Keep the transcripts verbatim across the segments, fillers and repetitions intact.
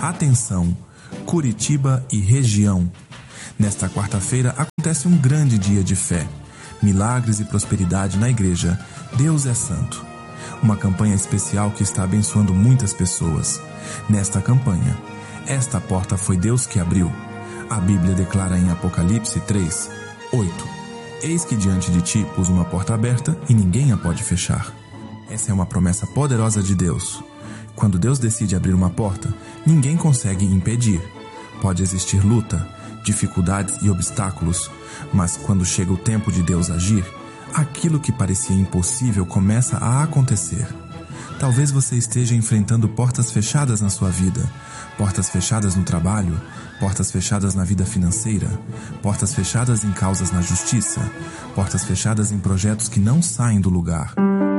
Atenção, Curitiba e região. Nesta quarta-feira acontece um grande dia de fé, milagres e prosperidade na igreja Deus é Santo. Uma campanha especial que está abençoando muitas pessoas. Nesta campanha, esta porta foi Deus que abriu. A Bíblia declara em Apocalipse três, oito: Eis que diante de ti pus uma porta aberta e ninguém a pode fechar. Essa é uma promessa poderosa de Deus. Quando Deus decide abrir uma porta, ninguém consegue impedir. Pode existir luta, dificuldades e obstáculos, mas quando chega o tempo de Deus agir, aquilo que parecia impossível começa a acontecer. Talvez você esteja enfrentando portas fechadas na sua vida, portas fechadas no trabalho, portas fechadas na vida financeira, portas fechadas em causas na justiça, portas fechadas em projetos que não saem do lugar.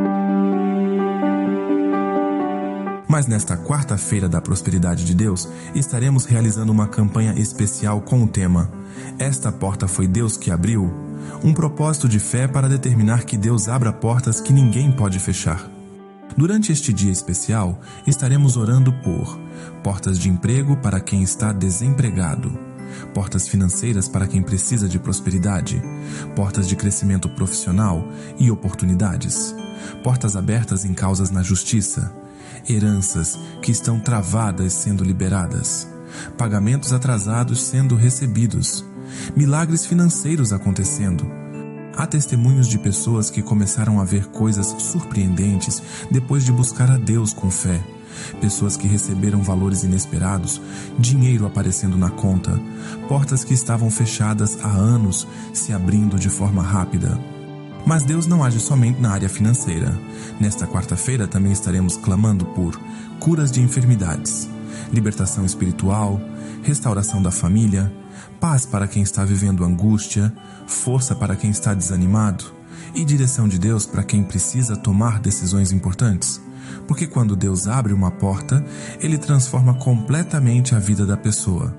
Mas nesta quarta-feira da prosperidade de Deus, estaremos realizando uma campanha especial com o tema Esta porta foi Deus que abriu, um propósito de fé para determinar que Deus abra portas que ninguém pode fechar. Durante este dia especial, estaremos orando por portas de emprego para quem está desempregado, portas financeiras para quem precisa de prosperidade, portas de crescimento profissional e oportunidades, portas abertas em causas na justiça, heranças que estão travadas sendo liberadas, pagamentos atrasados sendo recebidos, milagres financeiros acontecendo. Há testemunhos de pessoas que começaram a ver coisas surpreendentes depois de buscar a Deus com fé. Pessoas que receberam valores inesperados, dinheiro aparecendo na conta, portas que estavam fechadas há anos se abrindo de forma rápida. Mas Deus não age somente na área financeira. Nesta quarta-feira também estaremos clamando por curas de enfermidades, libertação espiritual, restauração da família, paz para quem está vivendo angústia, força para quem está desanimado e direção de Deus para quem precisa tomar decisões importantes. Porque quando Deus abre uma porta, Ele transforma completamente a vida da pessoa.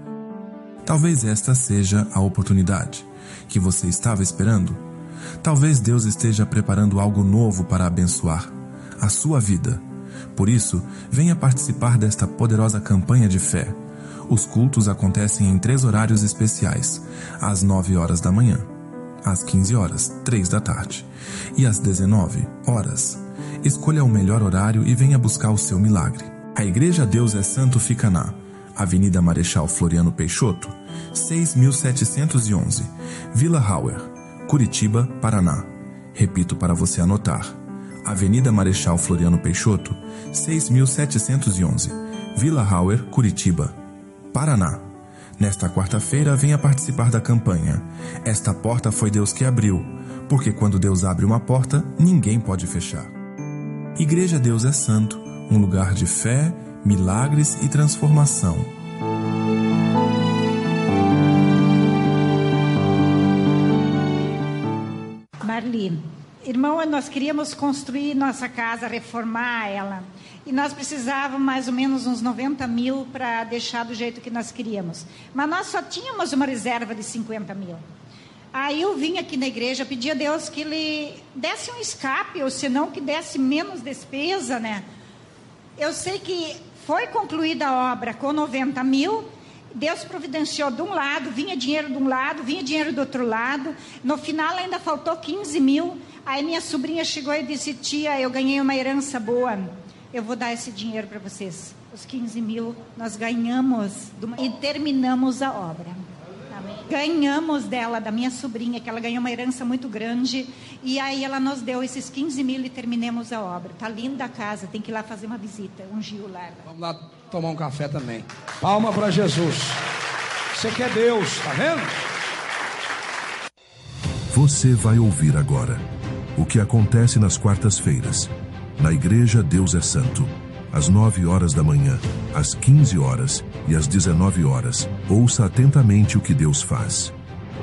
Talvez esta seja a oportunidade que você estava esperando. Talvez Deus esteja preparando algo novo para abençoar a sua vida. Por isso, venha participar desta poderosa campanha de fé. Os cultos acontecem em três horários especiais: às nove horas da manhã, às quinze horas, três da tarde, e às dezenove horas. Escolha o melhor horário e venha buscar o seu milagre. A Igreja Deus é Santo fica na Avenida Marechal Floriano Peixoto, seis mil setecentos e onze, Vila Hauer, Curitiba, Paraná. Repito para você anotar: Avenida Marechal Floriano Peixoto, seis mil setecentos e onze, Vila Hauer, Curitiba, Paraná. Nesta quarta-feira, venha participar da campanha Esta porta foi Deus que abriu, porque quando Deus abre uma porta, ninguém pode fechar. Igreja Deus é Santo, um lugar de fé, milagres e transformação. Marli, irmão, nós queríamos construir nossa casa, reformar ela. E nós precisávamos mais ou menos uns noventa mil para deixar do jeito que nós queríamos. Mas nós só tínhamos uma reserva de cinquenta mil. Aí eu vim aqui na igreja, pedi a Deus que Ele desse um escape, ou senão que desse menos despesa, né? Eu sei que foi concluída a obra com noventa mil, Deus providenciou de um lado, vinha dinheiro de um lado, vinha dinheiro do outro lado. No final ainda faltou quinze mil. Aí minha sobrinha chegou e disse: tia, eu ganhei uma herança boa, eu vou dar esse dinheiro para vocês. Os quinze mil nós ganhamos e terminamos a obra. Amém. Ganhamos dela, da minha sobrinha, que ela ganhou uma herança muito grande. E aí ela nos deu esses quinze mil e terminamos a obra. Tá linda a casa, tem que ir lá fazer uma visita, ungir o lar. Vamos lá tomar um café também. Palma para Jesus. Você quer Deus, tá vendo? Você vai ouvir agora o que acontece nas quartas-feiras na Igreja Deus é Santo, às nove horas da manhã, às quinze horas e às dezenove horas. Ouça atentamente o que Deus faz.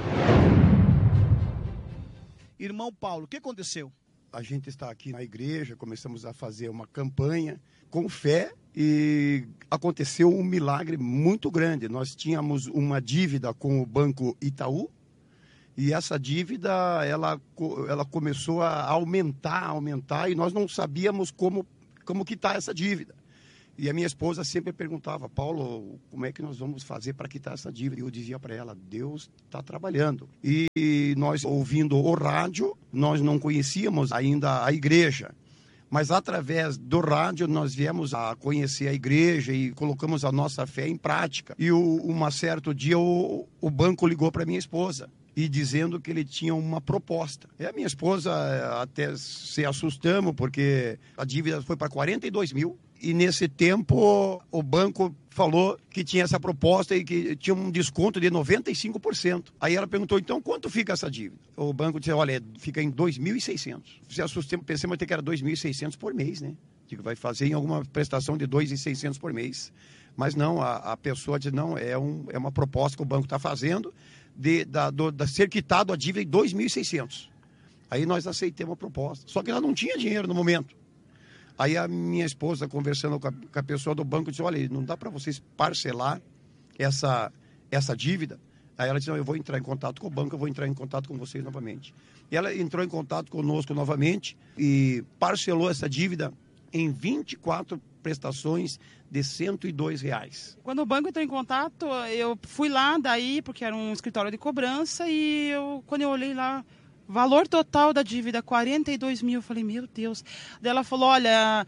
Irmão Paulo, o que aconteceu? A gente está aqui na igreja, começamos a fazer uma campanha com fé e aconteceu um milagre muito grande. Nós tínhamos uma dívida com o Banco Itaú e essa dívida ela, ela começou a aumentar, aumentar e nós não sabíamos como, como quitar essa dívida. E a minha esposa sempre perguntava, Paulo, como é que nós vamos fazer para quitar essa dívida? E eu dizia para ela, Deus está trabalhando. E nós, ouvindo o rádio, nós não conhecíamos ainda a igreja. Mas através do rádio nós viemos a conhecer a igreja e colocamos a nossa fé em prática. E um certo dia o, o banco ligou para minha esposa e dizendo que ele tinha uma proposta. E a minha esposa até se assustamos porque a dívida foi para quarenta e dois mil. E nesse tempo o banco falou que tinha essa proposta e que tinha um desconto de noventa e cinco por cento. Aí ela perguntou, então quanto fica essa dívida? O banco disse, olha, fica em dois mil e seiscentos. Se assustamos, pensamos até que era dois mil e seiscentos por mês, né? Que vai fazer em alguma prestação de dois mil e seiscentos por mês. Mas não, a, a pessoa disse, não, é, um, é uma proposta que o banco está fazendo de, da, do, da ser quitado a dívida em dois mil e seiscentos. Aí nós aceitamos a proposta. Só que ela não tinha dinheiro no momento. Aí a minha esposa, conversando com a, com a pessoa do banco, disse, olha, não dá para vocês parcelar essa, essa dívida? Aí ela disse, não, eu vou entrar em contato com o banco, eu vou entrar em contato com vocês novamente. E ela entrou em contato conosco novamente e parcelou essa dívida em vinte e quatro prestações de cento e dois reais. Quando o banco entrou em contato, eu fui lá daí, porque era um escritório de cobrança, e eu, quando eu olhei lá, valor total da dívida, quarenta e dois mil. Eu falei, meu Deus. Daí ela falou, olha,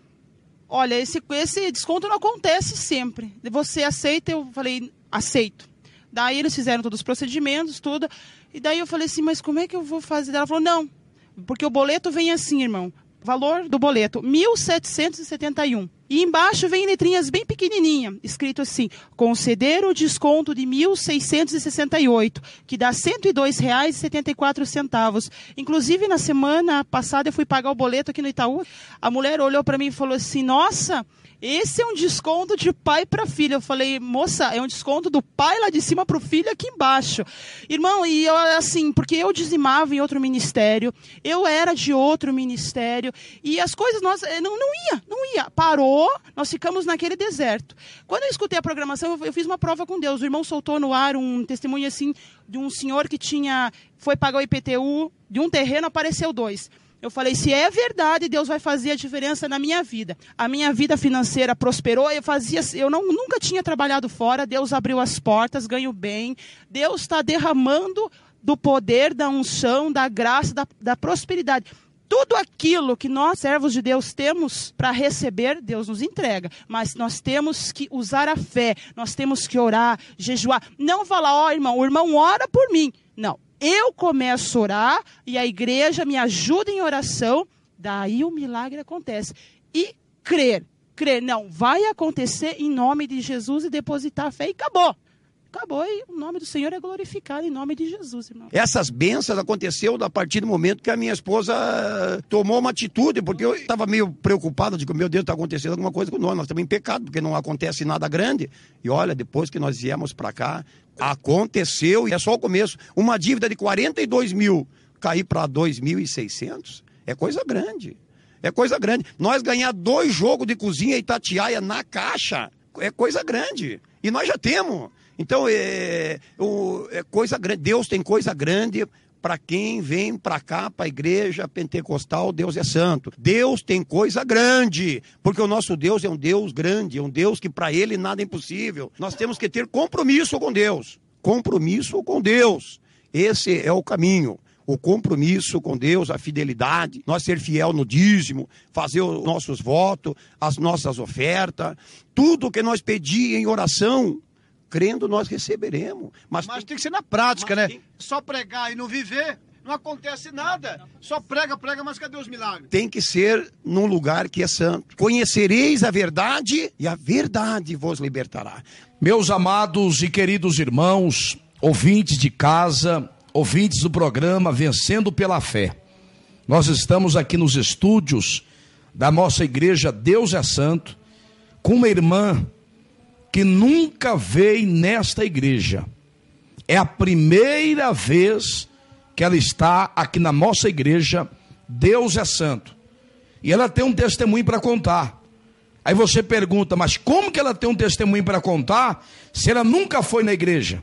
olha esse, esse desconto não acontece sempre. Você aceita? Eu falei, aceito. Daí eles fizeram todos os procedimentos, tudo. E daí eu falei assim, mas como é que eu vou fazer? Daí ela falou, não, porque o boleto vem assim, irmão. Valor do boleto, mil setecentos e setenta e um. E embaixo vem letrinhas bem pequenininhas, escrito assim, conceder o desconto de mil seiscentos e sessenta e oito, que dá cento e dois reais e setenta e quatro centavos. Inclusive, na semana passada, eu fui pagar o boleto aqui no Itaú. A mulher olhou para mim e falou assim, nossa, esse é um desconto de pai para filho. Eu falei, moça, é um desconto do pai lá de cima para o filho aqui embaixo. Irmão, e eu assim, porque eu dizimava em outro ministério, eu era de outro ministério, e as coisas, nós, não, não ia, não ia. Parou, nós ficamos naquele deserto. Quando eu escutei a programação, eu, eu fiz uma prova com Deus. O irmão soltou no ar um testemunho assim, de um senhor que tinha, foi pagar o I P T U, de um terreno apareceu dois. Eu falei, se é verdade, Deus vai fazer a diferença na minha vida. A minha vida financeira prosperou, eu fazia, eu não, nunca tinha trabalhado fora, Deus abriu as portas, ganho bem. Deus está derramando do poder, da unção, da graça, da, da prosperidade. Tudo aquilo que nós, servos de Deus, temos para receber, Deus nos entrega. Mas nós temos que usar a fé, nós temos que orar, jejuar. Não falar, ó, irmão, o irmão ora por mim. Não. Eu começo a orar e a igreja me ajuda em oração, daí o milagre acontece. E crer, crer, não, vai acontecer em nome de Jesus e depositar a fé e acabou. Acabou e o nome do Senhor é glorificado em nome de Jesus, irmão. Essas bênçãos aconteceu a partir do momento que a minha esposa tomou uma atitude, porque eu estava meio preocupado de que, meu Deus, está acontecendo alguma coisa com nós. Nós estamos em pecado, porque não acontece nada grande. E olha, depois que nós viemos para cá, aconteceu, e é só o começo. Uma dívida de quarenta e dois mil cair para dois mil e seiscentos é coisa grande. É coisa grande. Nós ganhar dois jogos de cozinha Itatiaia na caixa é coisa grande. E nós já temos. Então, é, é coisa grande. Deus tem coisa grande para quem vem para cá, para a igreja pentecostal. Deus é santo. Deus tem coisa grande, porque o nosso Deus é um Deus grande, é um Deus que para ele nada é impossível. Nós temos que ter compromisso com Deus. Compromisso com Deus. Esse é o caminho. O compromisso com Deus, a fidelidade, nós ser fiel no dízimo, fazer os nossos votos, as nossas ofertas, tudo que nós pedir em oração, crendo nós receberemos. Mas, Mas tem, tem que ser na prática, né? tem, Só pregar e não viver, não acontece nada. Só prega, prega, mas cadê os milagres? tem que ser num lugar que é santo. Conhecereis a verdade e a verdade vos libertará. Meus amados e queridos irmãos, ouvintes de casa, ouvintes do programa Vencendo pela Fé, nós estamos aqui nos estúdios da nossa igreja Deus é Santo, com uma irmã que nunca veio nesta igreja. É a primeira vez que ela está aqui na nossa igreja Deus é Santo. E ela tem um testemunho para contar. Aí você pergunta, mas como que ela tem um testemunho para contar se ela nunca foi na igreja?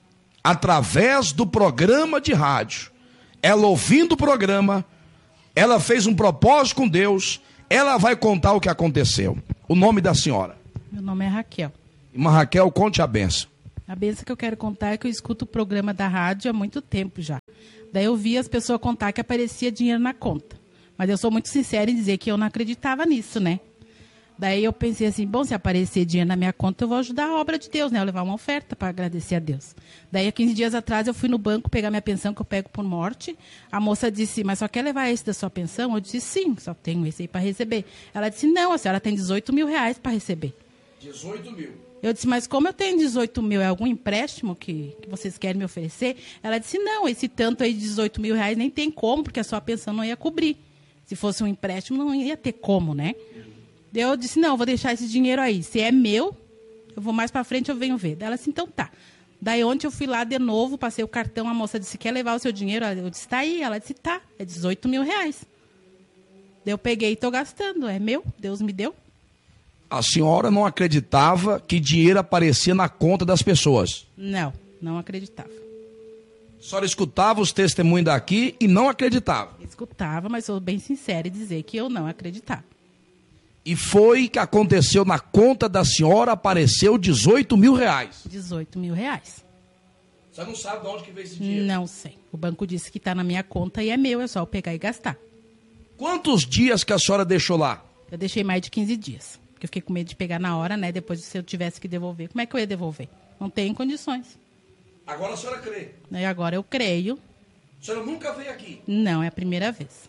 Através do programa de rádio, ela ouvindo o programa, ela fez um propósito com Deus, Ela vai contar o que aconteceu. O nome da senhora? Meu nome é Raquel. Irmã Raquel, conte a benção. A benção que eu quero contar é que eu escuto o programa da rádio há muito tempo já. Daí eu vi as pessoas contar que aparecia dinheiro na conta. Mas eu sou muito sincera em dizer que eu não acreditava nisso, né? Daí eu pensei assim, bom, se aparecer dinheiro na minha conta, eu vou ajudar a obra de Deus, né? Eu levar uma oferta para agradecer a Deus. Daí, há quinze dias atrás, eu fui no banco pegar minha pensão, que eu pego por morte. A moça disse, mas só quer levar esse da sua pensão? Eu disse, sim, só tenho esse aí para receber. Ela disse, não, a senhora tem dezoito mil reais para receber. dezoito mil? Eu disse, mas como eu tenho dezoito mil, é algum empréstimo que, que vocês querem me oferecer? Ela disse, não, esse tanto aí de dezoito mil reais nem tem como, porque a sua pensão não ia cobrir. Se fosse um empréstimo, não ia ter como, né? Eu disse, não, eu vou deixar esse dinheiro aí. Se é meu, eu vou mais para frente, eu venho ver. Daí ela disse, então tá. Daí ontem eu fui lá de novo, passei o cartão, a moça disse, quer levar o seu dinheiro? Eu disse, tá aí. Ela disse, tá, é dezoito mil reais. Daí eu peguei e estou gastando, é meu, Deus me deu. A senhora não acreditava que dinheiro aparecia na conta das pessoas? Não, não acreditava. A senhora escutava os testemunhos daqui e não acreditava? Escutava, mas sou bem sincera em dizer que eu não acreditava. E foi que aconteceu na conta da senhora, apareceu dezoito mil reais. dezoito mil reais. Você não sabe de onde que veio esse dinheiro? Não sei. O banco disse que está na minha conta e é meu, é só eu pegar e gastar. Quantos dias que a senhora deixou lá? Eu deixei mais de quinze dias. Porque eu fiquei com medo de pegar na hora, né? Depois, se eu tivesse que devolver. Como é que eu ia devolver? Não tem condições. Agora a senhora crê? E agora eu creio. A senhora nunca veio aqui? Não, é a primeira vez.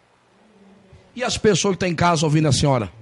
E as pessoas que estão em casa ouvindo a senhora?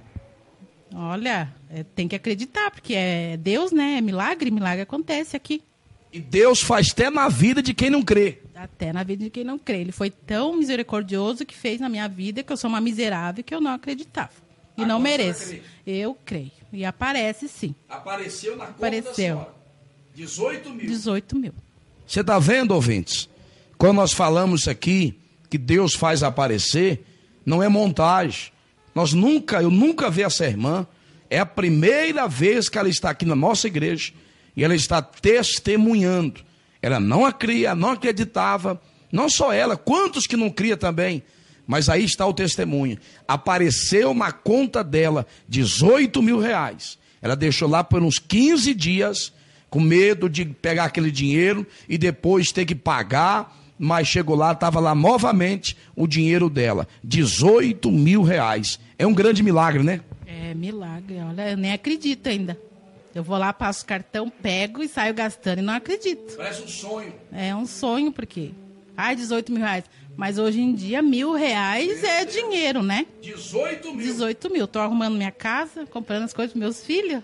Olha, é, tem que acreditar, porque é Deus, né? É milagre, milagre acontece aqui. E Deus faz até na vida de quem não crê. Até na vida de quem não crê. Ele foi tão misericordioso que fez na minha vida que eu sou uma miserável que eu não acreditava. E agora não mereço. Eu creio. E aparece sim. Apareceu na conta Apareceu. da senhora. dezoito mil. dezoito mil. Você está vendo, ouvintes? Quando nós falamos aqui que Deus faz aparecer, não é montagem. Nós nunca, eu nunca vi essa irmã. É a primeira vez que ela está aqui na nossa igreja e ela está testemunhando. Ela não a cria, não acreditava. Não só ela, quantos que não cria também. Mas aí está o testemunho. Apareceu na conta dela dezoito mil reais. Ela deixou lá por uns quinze dias, com medo de pegar aquele dinheiro e depois ter que pagar. Mas chegou lá, estava lá novamente o dinheiro dela. dezoito mil reais. É um grande milagre, né? É milagre. Olha, eu nem acredito ainda. Eu vou lá, passo o cartão, pego e saio gastando e não acredito. Parece um sonho. É um sonho, porque... Ai, dezoito mil reais. Mas hoje em dia, mil reais é dinheiro, né? dezoito mil. dezoito mil. Estou arrumando minha casa, comprando as coisas para meus filhos.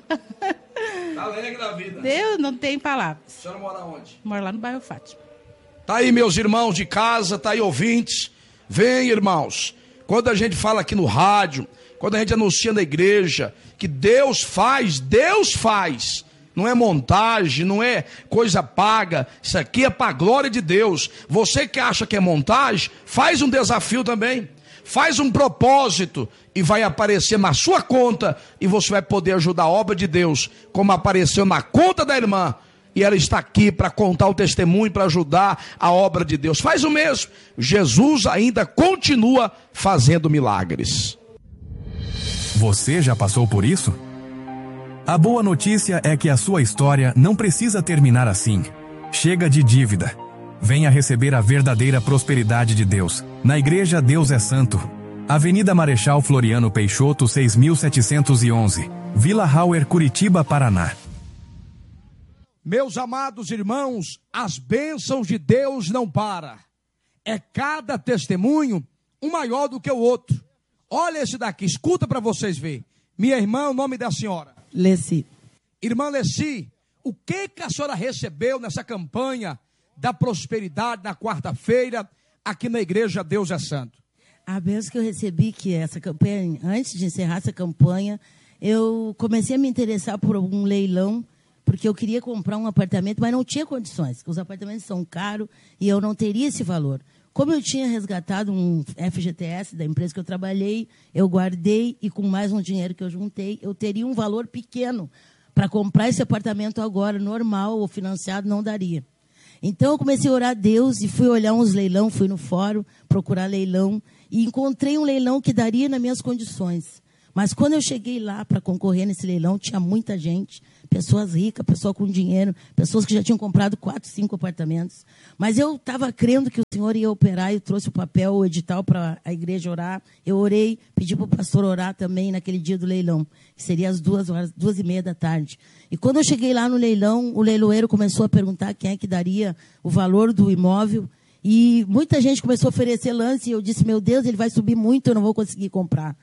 Tá alegre da vida. Deus, não tem palavras. A senhora mora onde? Moro lá no bairro Fátima. Tá aí, meus irmãos de casa, tá aí, ouvintes. Vem, irmãos. Quando a gente fala aqui no rádio, quando a gente anuncia na igreja, que Deus faz, Deus faz. Não é montagem, não é coisa paga. Isso aqui é para a glória de Deus. Você que acha que é montagem, faz um desafio também. Faz um propósito e vai aparecer na sua conta e você vai poder ajudar a obra de Deus, como apareceu na conta da irmã. E ela está aqui para contar o testemunho, para ajudar a obra de Deus. Faz o mesmo. Jesus ainda continua fazendo milagres. Você já passou por isso? A boa notícia é que a sua história não precisa terminar assim. Chega de dívida. Venha receber a verdadeira prosperidade de Deus. Na Igreja Deus é Santo. Avenida Marechal Floriano Peixoto, seis mil setecentos e onze. Vila Hauer, Curitiba, Paraná. Meus amados irmãos, as bênçãos de Deus não param. É cada testemunho um maior do que o outro. Olha esse daqui, escuta para vocês verem. Minha irmã, o nome da senhora? Leci. Irmã Leci, o que, que a senhora recebeu nessa campanha da prosperidade na quarta-feira aqui na Igreja Deus é Santo? A benção que eu recebi, que essa campanha, antes de encerrar essa campanha, eu comecei a me interessar por um leilão, porque eu queria comprar um apartamento, mas não tinha condições, porque os apartamentos são caros e eu não teria esse valor. Como eu tinha resgatado um F G T S da empresa que eu trabalhei, eu guardei e com mais um dinheiro que eu juntei, eu teria um valor pequeno para comprar esse apartamento agora, normal ou financiado, não daria. Então eu comecei a orar a Deus e fui olhar uns leilão, fui no fórum procurar leilão e encontrei um leilão que daria nas minhas condições. Mas quando eu cheguei lá para concorrer nesse leilão, tinha muita gente, pessoas ricas, pessoas com dinheiro, pessoas que já tinham comprado quatro, cinco apartamentos. Mas eu estava crendo que o Senhor ia operar, e eu trouxe o papel, o edital para a igreja orar. Eu orei, pedi para o pastor orar também naquele dia do leilão, que seria às duas horas, duas e meia da tarde. E quando eu cheguei lá no leilão, o leiloeiro começou a perguntar quem é que daria o valor do imóvel. E muita gente começou a oferecer lance, e eu disse, meu Deus, ele vai subir muito, eu não vou conseguir comprar.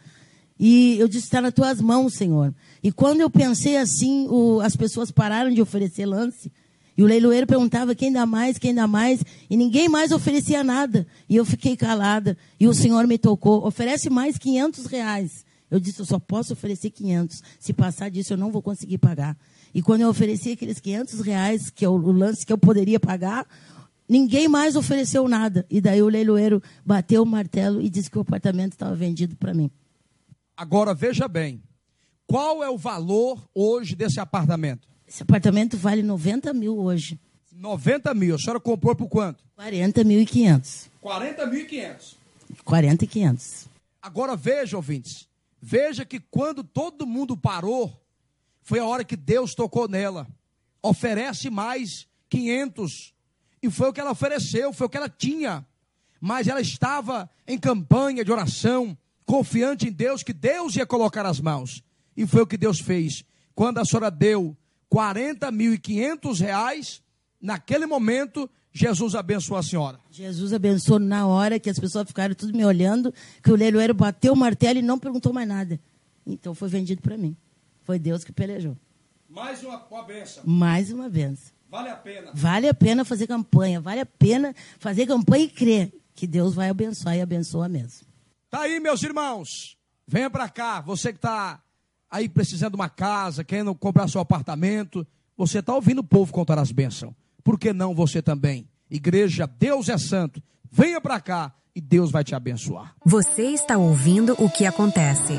E eu disse, está nas tuas mãos, Senhor. E quando eu pensei assim, o, as pessoas pararam de oferecer lance. E o leiloeiro perguntava quem dá mais, quem dá mais. E ninguém mais oferecia nada. E eu fiquei calada. E o Senhor me tocou. Oferece mais quinhentos reais. Eu disse, eu só posso oferecer quinhentos. Se passar disso, eu não vou conseguir pagar. E quando eu ofereci aqueles quinhentos reais, que é o, o lance que eu poderia pagar, ninguém mais ofereceu nada. E daí o leiloeiro bateu o martelo e disse que o apartamento estava vendido para mim. Agora, veja bem, qual é o valor hoje desse apartamento? Esse apartamento vale noventa mil hoje. noventa mil. A senhora comprou por quanto? quarenta mil e quinhentos. quarenta mil e quinhentos. quarenta e quinhentos. Agora veja, ouvintes, veja que quando todo mundo parou, foi a hora que Deus tocou nela. Oferece mais quinhentos. E foi o que ela ofereceu, foi o que ela tinha. Mas ela estava em campanha de oração, confiante em Deus, que Deus ia colocar as mãos. E foi o que Deus fez. Quando a senhora deu quarenta mil e quinhentos reais, naquele momento, Jesus abençoou a senhora. Jesus abençoou na hora que as pessoas ficaram tudo me olhando, que o leiloeiro bateu o martelo e não perguntou mais nada. Então foi vendido para mim. Foi Deus que pelejou. Mais uma, uma benção. Mais uma benção. Vale a pena. Vale a pena fazer campanha. Vale a pena fazer campanha e crer que Deus vai abençoar e abençoa mesmo. Tá aí, meus irmãos, venha para cá, você que está aí precisando de uma casa, querendo comprar seu apartamento, você está ouvindo o povo contar as bênçãos, por que não você também? Igreja, Deus é santo, venha para cá e Deus vai te abençoar. Você está ouvindo o que acontece.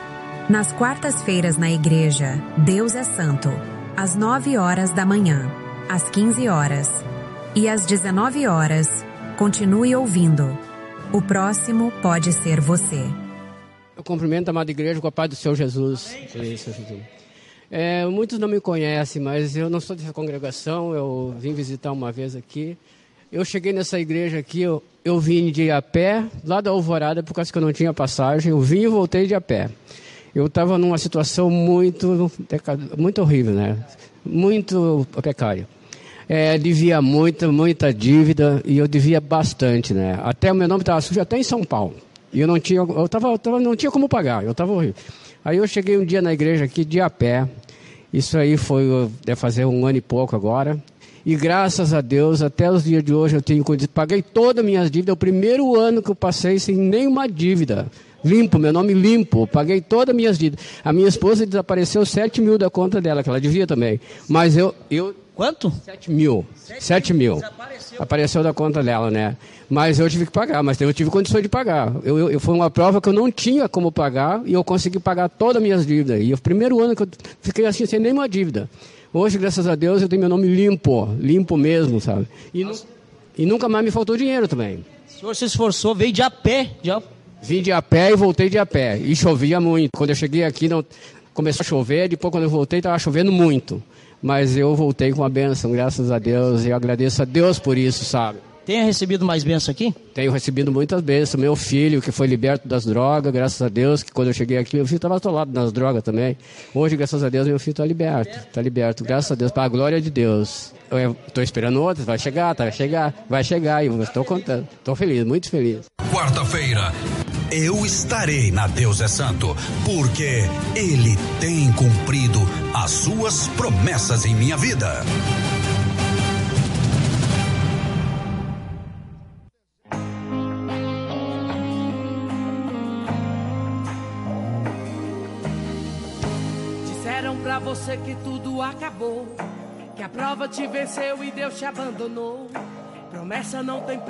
Nas quartas-feiras na igreja, Deus é santo, às nove horas da manhã, às quinze horas e às dezenove horas, continue ouvindo. O próximo pode ser você. Eu cumprimento a amada igreja com a paz do Senhor Jesus. Isso, Jesus. É, muitos não me conhecem, mas eu não sou dessa congregação, eu vim visitar uma vez aqui. Eu cheguei nessa igreja aqui, eu, eu vim de a pé, lá da Alvorada, por causa que eu não tinha passagem, eu vim e voltei de a pé. Eu estava numa situação muito, muito horrível, né? Muito precária. É, devia muita, muita dívida, e eu devia bastante, né? Até o meu nome estava sujo, até em São Paulo. E eu não tinha, eu tava, eu tava, não tinha como pagar, eu estava horrível. Aí eu cheguei um dia na igreja aqui, de a pé. Isso aí foi, deve fazer um ano e pouco agora. E graças a Deus, até os dias de hoje, eu tenho condições. Paguei todas as minhas dívidas, é o primeiro ano que eu passei sem nenhuma dívida. Limpo, meu nome limpo, paguei todas as minhas dívidas. A minha esposa desapareceu sete mil da conta dela, que ela devia também. Mas eu... eu Quanto? sete mil. sete mil. Desapareceu. Apareceu da conta dela, né? Mas eu tive que pagar, mas eu tive condições de pagar. Eu, eu, eu, foi uma prova que eu não tinha como pagar e eu consegui pagar todas as minhas dívidas. E o primeiro ano que eu fiquei assim, sem nenhuma dívida. Hoje, graças a Deus, eu tenho meu nome limpo, limpo mesmo, sabe? E, nu, e nunca mais me faltou dinheiro também. O senhor se esforçou, veio de a pé, de a... Vim de a pé e voltei de a pé. E chovia muito. Quando eu cheguei aqui, não... começou a chover. Depois, quando eu voltei, estava chovendo muito. Mas eu voltei com a bênção, graças a Deus. E eu agradeço a Deus por isso, sabe? Tenha recebido mais bênção aqui? Tenho recebido muitas bênçãos. Meu filho, que foi liberto das drogas, graças a Deus, que quando eu cheguei aqui, meu filho estava atolado nas drogas também. Hoje, graças a Deus, meu filho está liberto. Está liberto, graças a Deus, para a glória de Deus. Eu estou esperando outros, vai chegar, vai chegar, vai chegar. E eu estou contando. Estou feliz, muito feliz. Quarta-feira, eu estarei na Deus é Santo, porque Ele tem cumprido as suas promessas em minha vida. Disseram pra você que tudo acabou, que a prova te venceu e Deus te abandonou. Promessa não tem